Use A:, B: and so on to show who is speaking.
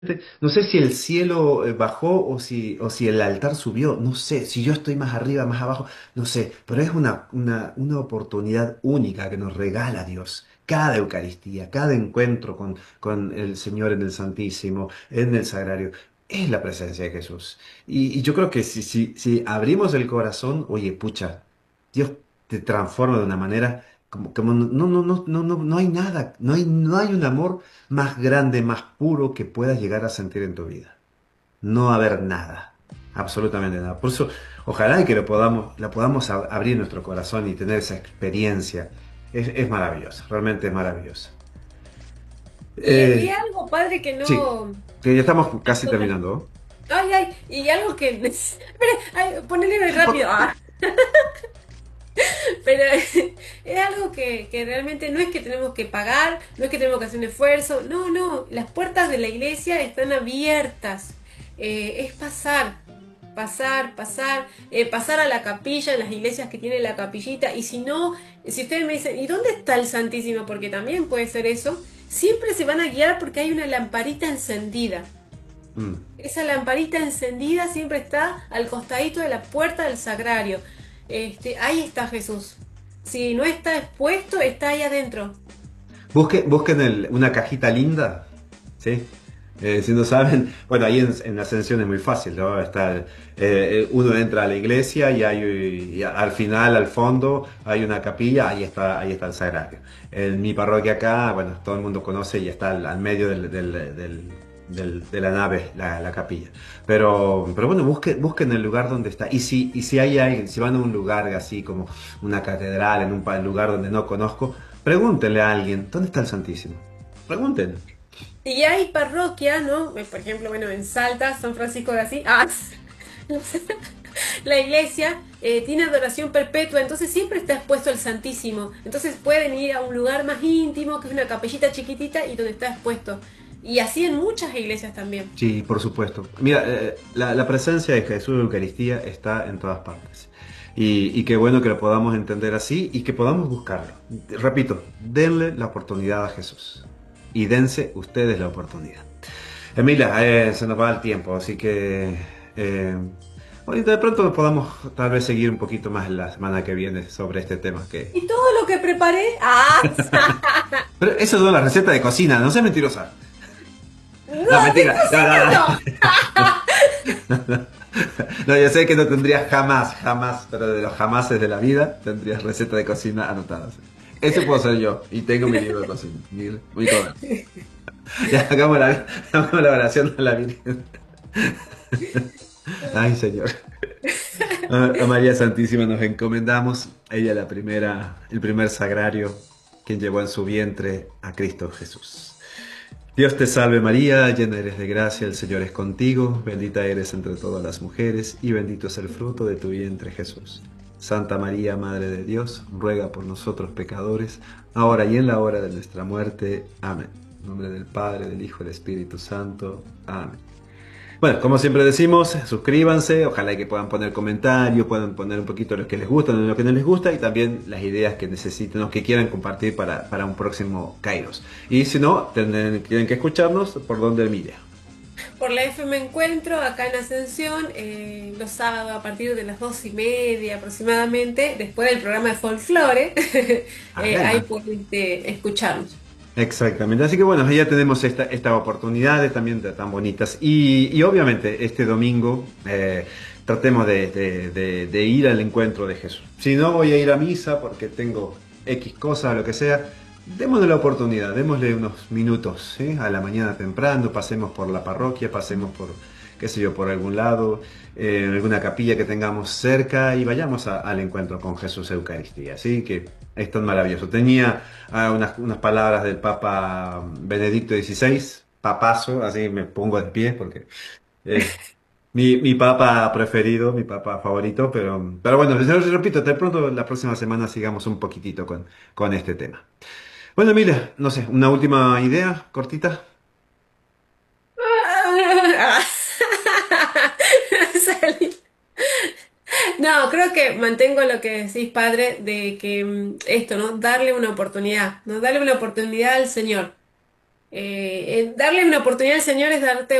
A: No sé si el cielo bajó o si el altar subió, no sé, si yo estoy más arriba, más abajo, no sé, pero es una oportunidad única que nos regala Dios. Cada Eucaristía, cada encuentro con el Señor en el Santísimo, en el Sagrario, es la presencia de Jesús. Y yo creo que si abrimos el corazón, oye, pucha, Dios te transforma de una manera como no hay nada, no hay un amor más grande, más puro que puedas llegar a sentir en tu vida. No haber nada, absolutamente nada. Por eso, ojalá y que la podamos abrir nuestro corazón y tener esa experiencia. Es maravillosa, realmente es maravillosa.
B: Y
A: Eh,
B: algo, padre, que
A: sí,
B: no...
A: que ya estamos casi terminando.
B: Ay, ay, y algo que... Espera, ay, ponele
A: ¿No?
B: rápido. Pero es algo que realmente no es que tenemos que pagar, no es que tenemos que hacer un esfuerzo, no, no, las puertas de la iglesia están abiertas. Es pasar a la capilla, en las iglesias que tienen la capillita, y si no, si ustedes me dicen, ¿y dónde está el Santísimo? Porque también puede ser eso, siempre se van a guiar porque hay una lamparita encendida.
A: Mm.
B: Esa lamparita encendida siempre está al costadito de la puerta del sagrario. Ahí está Jesús. Si no está expuesto, está ahí adentro.
A: Busquen una cajita linda, ¿sí? Si no saben, bueno, ahí en la Ascensión es muy fácil, ¿no? Uno entra a la iglesia y al final, al fondo, hay una capilla, ahí está el sagrario. En mi parroquia acá, bueno, todo el mundo conoce y está al medio de la nave, la capilla. Pero bueno, busquen el lugar donde está. Y si hay alguien, si van a un lugar así como una catedral, en un lugar donde no conozco, pregúntenle a alguien, ¿dónde está el Santísimo? Pregúntenle.
B: Y hay parroquia, ¿no? Por ejemplo, bueno, en Salta, San Francisco de Asís. La iglesia tiene adoración perpetua, entonces siempre está expuesto el Santísimo. Entonces pueden ir a un lugar más íntimo, que es una capellita chiquitita y donde está expuesto. Y así en muchas iglesias también.
A: Sí, por supuesto. Mira, la presencia de Jesús en la Eucaristía está en todas partes. Y qué bueno que lo podamos entender así y que podamos buscarlo. Repito, denle la oportunidad a Jesús. Y dense ustedes la oportunidad. Emilia, se nos va el tiempo, así que ahorita de pronto podamos tal vez seguir un poquito más la semana que viene sobre este tema.
B: Y todo lo que preparé.
A: Pero eso es una receta de cocina, no seas mentirosa.
B: No,
A: No,
B: de
A: mentira. No, no,
B: cocina no.
A: no. No, yo sé que no tendrías jamás, jamás, pero de los jamases de la vida, tendrías receta de cocina anotadas. Ese puedo ser yo, y tengo mi libro de cocina. Mi comer. Ya hagamos la oración a la Virgen. Ay, Señor. A María Santísima nos encomendamos. Ella la primera, el primer sagrario, quien llevó en su vientre a Cristo Jesús. Dios te salve María, llena eres de gracia, el Señor es contigo, bendita eres entre todas las mujeres y bendito es el fruto de tu vientre Jesús. Santa María, Madre de Dios, ruega por nosotros pecadores, ahora y en la hora de nuestra muerte. Amén. En nombre del Padre, del Hijo y del Espíritu Santo. Amén. Bueno, como siempre decimos, suscríbanse, ojalá que puedan poner comentarios, puedan poner un poquito lo que les gusta, lo que no les gusta y también las ideas que necesiten o que quieran compartir para un próximo Kairos. Y si no, tienen que escucharnos por donde mire.
B: Por la F me encuentro acá en Ascensión, los sábados a partir de las 2:30 aproximadamente, después del programa de folclore. Ahí
A: Ah,
B: pueden escucharnos.
A: exactamente. Así que bueno, ya tenemos esta oportunidades también tan bonitas. Y obviamente este domingo tratemos de ir al encuentro de Jesús. Si no voy a ir a misa porque tengo X cosa, lo que sea, démosle la oportunidad, démosle unos minutos, ¿sí? A la mañana temprano, pasemos por la parroquia, pasemos por, qué sé yo, por algún lado, en alguna capilla que tengamos cerca y vayamos al encuentro con Jesús Eucaristía. Así que esto es maravilloso. Tenía unas palabras del Papa Benedicto XVI, papazo, así me pongo de pie porque es mi papa preferido, mi papa favorito, pero bueno, les repito, de pronto la próxima semana sigamos un poquitito con este tema. Bueno, Emilia, no sé, una última idea cortita.
B: Salí. No, creo que mantengo lo que decís, padre, de que esto, ¿no? Darle una oportunidad, ¿no? Darle una oportunidad al Señor. Darle una oportunidad al Señor es darte